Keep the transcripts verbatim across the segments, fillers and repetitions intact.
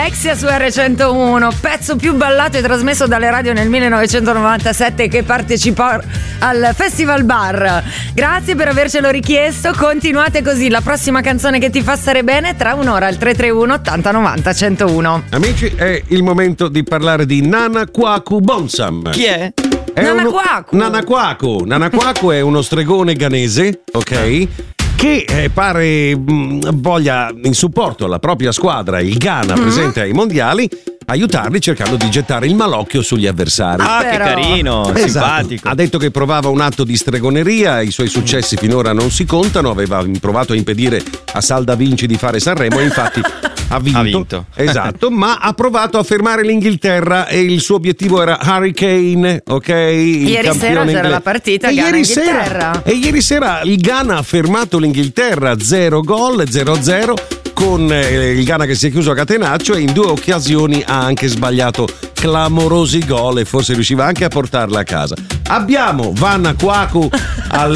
Alexia su erre centouno, pezzo più ballato e trasmesso dalle radio nel millenovecentonovantasette, che partecipò al Festival Bar. Grazie per avercelo richiesto, continuate così. La prossima canzone che ti fa stare bene tra un'ora al tre tre uno ottanta novanta centouno. Amici, è il momento di parlare di Nana Kwaku Bonsam. Chi è? È Nana uno... Kwaku. Nana Kwaku. Nana Kwaku è uno stregone ghanese, ok? Che eh, pare mh, voglia, in supporto alla propria squadra, il Ghana, mm-hmm. presente ai mondiali, aiutarli cercando di gettare il malocchio sugli avversari. Ah, Però... che carino, esatto. simpatico. Ha detto che provava un atto di stregoneria, i suoi successi finora non si contano, aveva provato a impedire a Salda Vinci di fare Sanremo e infatti ha vinto. Ha vinto. Esatto, ma ha provato a fermare l'Inghilterra e il suo obiettivo era Harry Kane, ok? Il ieri sera c'era la partita e ieri Ghana-Inghilterra. Sera, e ieri sera il Ghana ha fermato l'Inghilterra zero gol, zero a zero, con eh, il Ghana che si è chiuso a catenaccio e in due occasioni ha anche sbagliato clamorosi gol e forse riusciva anche a portarla a casa. Abbiamo Vanna Kwaku al,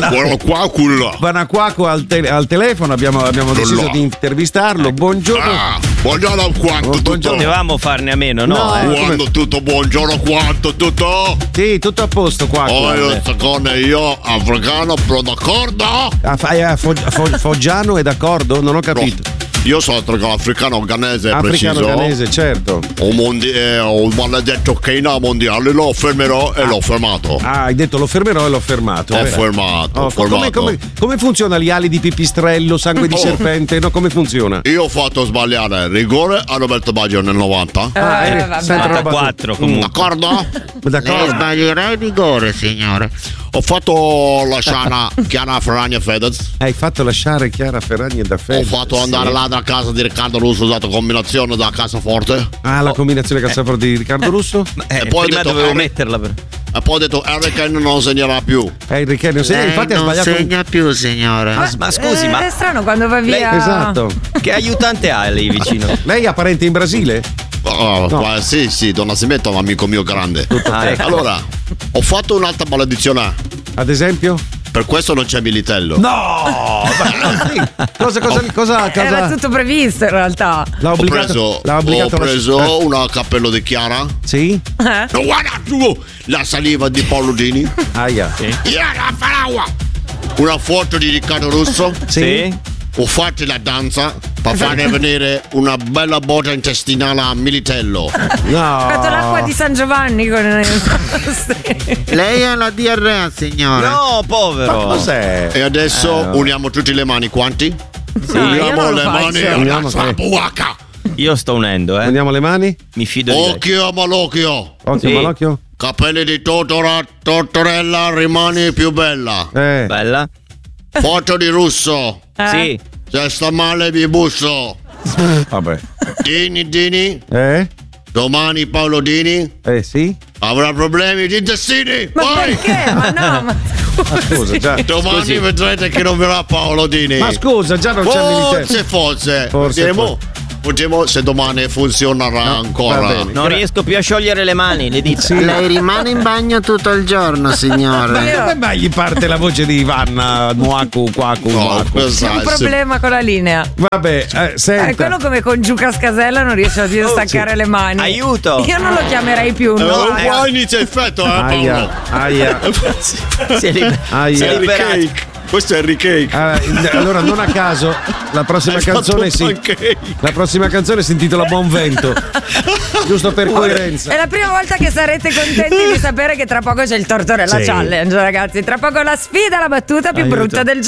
Vanna Kwaku al, te- al telefono, abbiamo, abbiamo deciso di intervistarlo. Buongiorno. Ah, buongiorno quanto tutto. Potevamo farne a meno, no? No, eh? Quando tutto buongiorno quanto tutto. Sì, tutto a posto Kwaku. Oh, io con io africano, però d'accordo? Ah, fai a Fo- Fo- Foggiano è d'accordo? Non ho capito. Io sono africano ghanese, Africano preciso. ghanese, certo. Un, mondi- eh, un maledetto Kane mondiale lo fermerò e l'ho fermato. Ah, hai detto lo fermerò e l'ho fermato. Ho eh. fermato, Oh, ho fermato. come, come, come funziona gli ali di pipistrello, sangue di Oh. serpente? No, come funziona? Io ho fatto sbagliare rigore a Roberto Baggio nel novanta. Ah, Eh, eh, vabbè. sempre roba- novantaquattro comunque. D'accordo? D'accordo. sbaglierei il rigore, signore. Ho fatto la scena Chiara Ferragni e Fedez. Hai fatto lasciare Chiara Ferragni da Ho Fedez. fatto andare là da casa di Riccardo Russo, ho usato combinazione da cassaforte. Ah, la combinazione cassaforte di Riccardo Russo? Eh, E poi ho prima detto, dovevo Harry- metterla però. E poi ho detto Harry Kane non segnerà più. Eh, il Riccardo non segna, infatti ha sbagliato. segna più, signore. Ma, ma scusi, Eh, ma è strano quando va via. Lei- Esatto. che aiutante ha lì vicino? Lei ha parenti in Brasile? Oh, No. ma sì, sì, Don Nascimento è un amico mio grande. Ah, ecco. Allora, ho fatto un'altra maledizione. Ad esempio? Per questo non c'è Militello. No! Sì. Cosa, cosa, cosa, cosa? Era tutto previsto in realtà. L'ha Ho obbligato, preso, l'ha obbligato ho a preso lasciare- una cappello di Chiara. Eh? Sì? Eh? No, guarda tu, la saliva di Paolo Dini. Aia. Chiara Faragua. Una foto di Riccardo Russo. Sì? Ho fatto la danza per farne venire una bella botta intestinale a Militello. No. Ho fatto l'acqua di San Giovanni con Lei ha la diarrea, signore. No, Ma povero. cos'è? E adesso Eh, uniamo tutte le mani, quanti? Sì, io uniamo non lo le faccio. mani Uniamo, alla sì. buacca. Io sto unendo, eh. Andiamo le mani? Mi fido di lei. Occhio a malocchio. Occhio, Sì. malocchio. Capelli di Totora, Tortorella, rimani più bella. Eh. Bella? Foto di Russo. Eh? Sì. Se sta male vi busso. Vabbè. Dini, Dini. Eh? Domani Paolo Dini Eh sì? avrà problemi di intestini. Ma Poi perché? Ma no, ma Ma scusa, già. domani Scusi. vedrete che non verrà Paolo Dini. Ma scusa, già non c'è il militare. Forse, forse. Forse, Vediamo, vediamo se domani funzionerà va ancora. bene. Non riesco più a sciogliere le mani, le dita. Sì. Lei rimane in bagno tutto il giorno, Ma signore. come mai gli parte la voce di Ivanna Nuaku, Quaku, No, Nuaku? questo c'è un è- problema con la linea. Vabbè, eh, Eh, senta. quello come con Giuca Scasella non riesce a dire staccare le mani. Aiuto! Io non lo chiamerei più. Eh, No, qua inizia effetto, eh, Paolo. Aia, aia, Si è, liber- aia. si è liberato. Cake. Questo è Harry Cake. Ah, allora non a caso la prossima Hai fatto canzone un si pancake. la prossima canzone si intitola Buon Vento. Giusto per coerenza. È la prima volta che sarete contenti di sapere che tra poco c'è il Tortorella Sì. Challenge, ragazzi. Tra poco la sfida, la battuta più Aiuto. brutta del